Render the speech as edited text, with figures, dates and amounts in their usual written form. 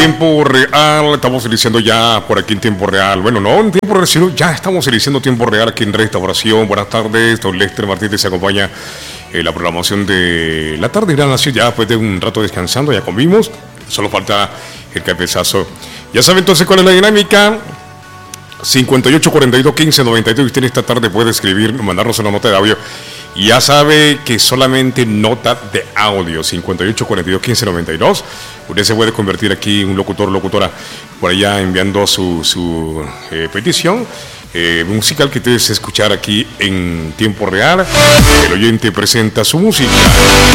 tiempo real, estamos iniciando ya por aquí en tiempo real. Bueno, no en tiempo real, sino ya estamos iniciando tiempo real aquí en Restauración. Buenas tardes, don Lester Martínez se acompaña en la programación de la tarde. Irán así ya después de un rato descansando, ya comimos. Solo falta el cabezazo. Ya saben entonces cuál es la dinámica. 58 42 15 92. Usted esta tarde puede escribir, mandarnos una nota de audio. Ya sabe que solamente nota de audio. 58 42 15 92. Usted se puede convertir aquí en un locutor o locutora por allá enviando su petición musical que debes escuchar aquí en tiempo real. El oyente presenta su música.